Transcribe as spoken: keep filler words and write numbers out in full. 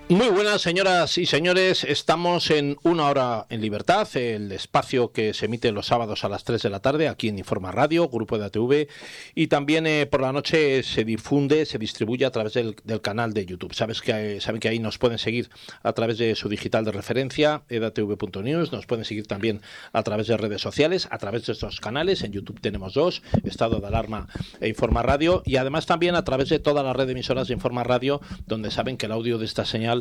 Muy buenas, señoras y señores. Estamos en Una Hora en Libertad, el espacio que se emite los sábados a las tres de la tarde aquí en Informa Radio, Grupo de A T V, y también eh, por la noche se difunde, se distribuye a través del, del canal de YouTube. Sabes que, eh, saben que ahí nos pueden seguir a través de su digital de referencia, edatv punto news, nos pueden seguir también a través de redes sociales, a través de estos canales. En YouTube tenemos dos, Estado de Alarma e Informa Radio, y además también a través de toda la red de emisoras de Informa Radio, donde saben que el audio de esta señal